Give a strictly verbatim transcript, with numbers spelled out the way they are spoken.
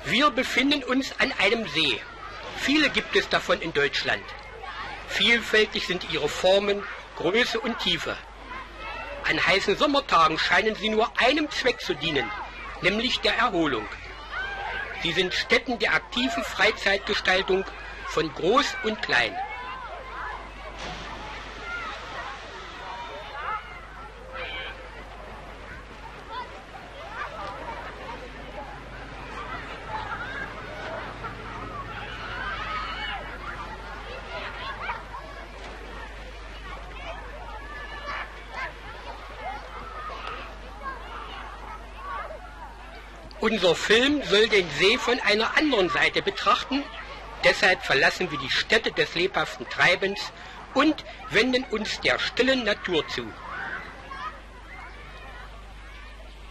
Wir befinden uns an einem See. Viele gibt es davon in Deutschland. Vielfältig sind ihre Formen, Größe und Tiefe. An heißen Sommertagen scheinen sie nur einem Zweck zu dienen, nämlich der Erholung. Sie sind Stätten der aktiven Freizeitgestaltung von Groß und Klein. Unser Film soll den See von einer anderen Seite betrachten, deshalb verlassen wir die Stätte des lebhaften Treibens und wenden uns der stillen Natur zu.